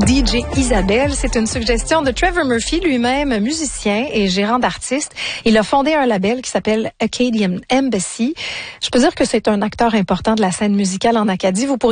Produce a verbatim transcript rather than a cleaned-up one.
D J Isabelle, c'est une suggestion de Trevor Murphy, lui-même musicien et gérant d'artistes. Il a fondé un label qui s'appelle Acadian Embassy. Je peux dire que c'est un acteur important de la scène musicale en Acadie. Vous pourrez